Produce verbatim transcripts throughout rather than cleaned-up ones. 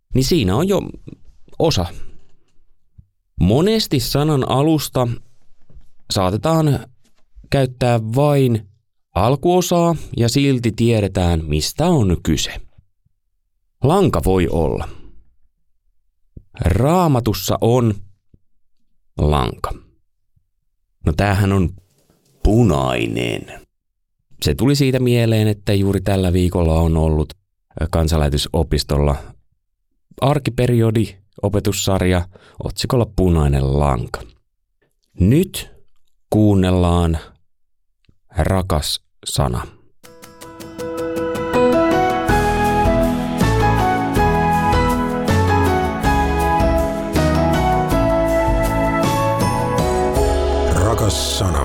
niin siinä on jo osa. Monesti sanan alusta saatetaan käyttää vain alkuosaa ja silti tiedetään, mistä on kyse. Lanka voi olla. Raamatussa on lanka. No tämähän on punainen. Se tuli siitä mieleen, että juuri tällä viikolla on ollut kansanlähetysopistolla arkiperiodi, opetussarja otsikolla Punainen lanka. Nyt kuunnellaan rakas sana. Rakas sana.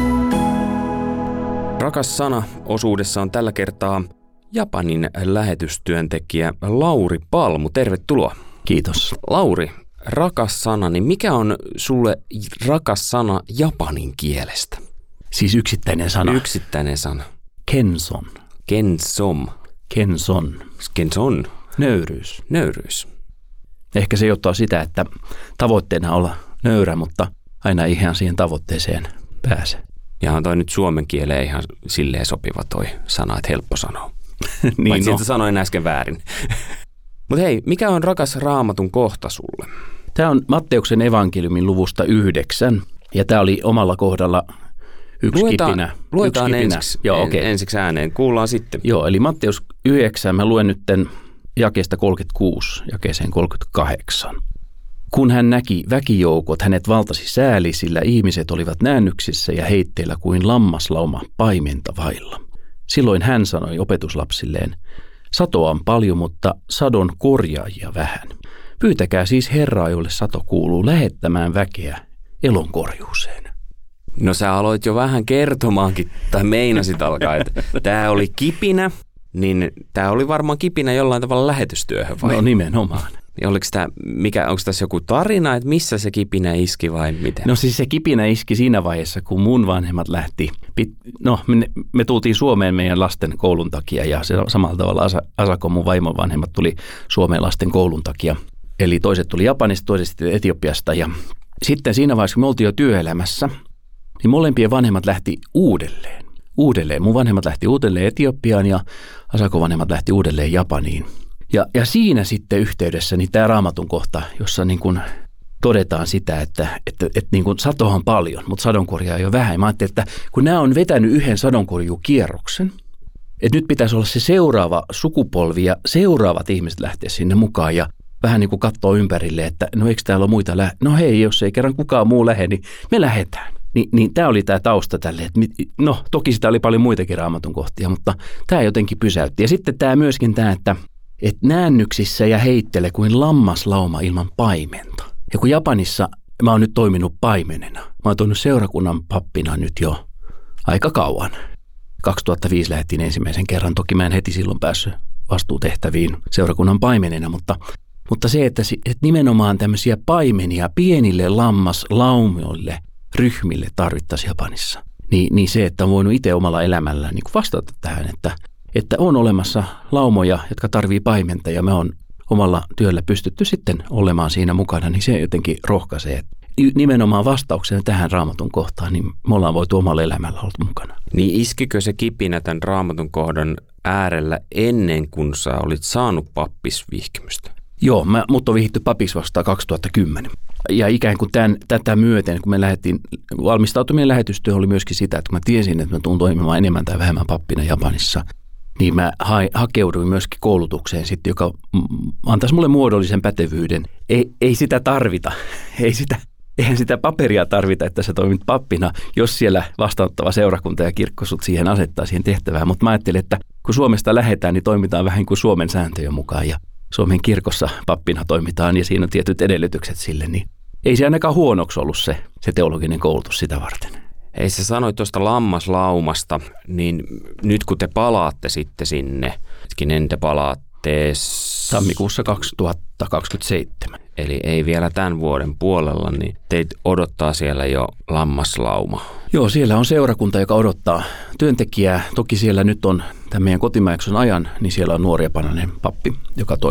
Rakas sana osuudessa on tällä kertaa Japanin lähetystyöntekijä Lauri Palmu. Tervetuloa. Kiitos. Lauri, rakas sana, niin mikä on sulle rakas sana japanin kielestä? Siis yksittäinen sana. Yksittäinen sana. Kenson. Kensom. Kenson. Kenson. Nöyryys. Nöyryys. Ehkä se johtaa sitä, että tavoitteena olla nöyrä, mutta aina ei ihan siihen tavoitteeseen pääse. Ja on toi nyt suomen kieleen ihan silleen sopiva toi sana, että helppo sanoa. niin Paitsi, no. että sanoin äsken väärin. Mutta hei, mikä on rakas Raamatun kohta sulle? Tämä on Matteuksen evankeliumin luvusta yhdeksän, ja tämä oli omalla kohdalla yksi luetaan, kipinä. Luetaan yksi kipinä. ensiksi, Joo, en, okay. ensiksi ääneen. Kuullaan sitten. Joo, eli Matteus yhdeksän, mä luen nyt jakeesta kolmekymmentäkuusi jakeeseen kolmekymmentäkahdeksan. Kun hän näki väkijoukot, hänet valtasi sääli, sillä ihmiset olivat näännyksissä ja heitteillä kuin lammaslauma paimenta vailla. Silloin hän sanoi opetuslapsilleen, satoa on paljon, mutta sadon korjaajia vähän. Pyytäkää siis Herraa, jolle sato kuuluu, lähettämään väkeä elonkorjuuseen. No sä aloit jo vähän kertomaankin, tai meinasit alkaa, että tämä oli kipinä, niin tämä oli varmaan kipinä jollain tavalla lähetystyöhön vai? No nimenomaan. Oliko tämä, mikä, onko tässä joku tarina, että missä se kipinä iski vai miten? No siis se kipinä iski siinä vaiheessa, kun mun vanhemmat lähti. No me, me tultiin Suomeen meidän lasten koulun takia ja se samalla tavalla Asa, Asako, mun vaimon vanhemmat tuli Suomeen lasten koulun takia. Eli toiset tuli Japanista, toiset sitten Etiopiasta ja sitten siinä vaiheessa, kun me oltiin jo työelämässä, niin molempien vanhemmat lähti uudelleen. Uudelleen. Mun vanhemmat lähti uudelleen Etiopiaan ja Asako vanhemmat lähti uudelleen Japaniin. Ja, ja siinä sitten yhteydessä niin tämä Raamatun kohta, jossa niin kuin todetaan sitä, että, että, että niin kuin satoa on paljon, mutta sadonkorjaa ei ole vähän. Mä ajattelin, että kun nämä on vetänyt yhden sadonkorjukierroksen, että nyt pitäisi olla se seuraava sukupolvi ja seuraavat ihmiset lähteä sinne mukaan ja vähän niin kuin katsoo ympärille, että no eikö täällä ole muita lähe? No hei, jos ei kerran kukaan muu lähde, niin me lähdetään. Ni, niin tämä oli tämä tausta tälle, että no toki sitä oli paljon muitakin Raamatun kohtia, mutta tämä jotenkin pysäytti. Ja sitten tämä myöskin tämä, että että näännyksissä ja heittele kuin lammaslauma ilman paimenta. Ja kun Japanissa mä oon nyt toiminut paimenena, mä oon toiminut seurakunnan pappina nyt jo aika kauan. kaksituhattaviisi lähdettiin ensimmäisen kerran, toki mä en heti silloin päässyt vastuutehtäviin seurakunnan paimenena, mutta, mutta se, että, että nimenomaan tämmöisiä paimenia pienille lammaslaumioille, ryhmille tarvittaisiin Japanissa. Niin, niin se, että on voinut itse omalla elämällään niin vastata tähän, että Että on olemassa laumoja, jotka tarvii paimenta ja me on omalla työllä pystytty sitten olemaan siinä mukana, niin se jotenkin rohkaisee. Nimenomaan vastauksena tähän Raamatun kohtaan, niin me ollaan voitu omalla elämällä olla mukana. Niin iskikö se kipinä tämän Raamatun kohdan äärellä ennen kuin sä olit saanut pappisvihkimystä? Joo, mä, mut on vihitty papiksi vasta kaksituhattakymmenen. Ja ikään kuin tämän, tätä myöten, kun me lähdettiin, valmistautuminen lähetystyö oli myöskin sitä, että kun mä tiesin, että mä tuun toimimaan enemmän tai vähemmän pappina Japanissa, niin mä ha- hakeuduin myöskin koulutukseen sitten, joka antaisi mulle muodollisen pätevyyden. Ei, ei sitä tarvita, ei sitä, eihän sitä paperia tarvita, että sä toimit pappina, jos siellä vastaanottava seurakunta ja kirkko sut siihen asettaa siihen tehtävään. Mutta mä ajattelin, että kun Suomesta lähdetään, niin toimitaan vähän kuin Suomen sääntöjen mukaan ja Suomen kirkossa pappina toimitaan ja siinä on tietyt edellytykset sille, niin ei se ainakaan huonoksi ollut se, se teologinen koulutus sitä varten. Ei sä sanoit tuosta lammaslaumasta, niin nyt kun te palaatte sitten sinne, hetkinen te palaatte tammikuussa kaksituhattakaksikymmentäseitsemän. Eli ei vielä tämän vuoden puolella, niin teitä odottaa siellä jo lammaslauma. Joo, siellä on seurakunta, joka odottaa työntekijää. Toki siellä nyt on tämän meidän kotimajakson ajan, niin siellä on nuori japanilainen pappi, joka toimii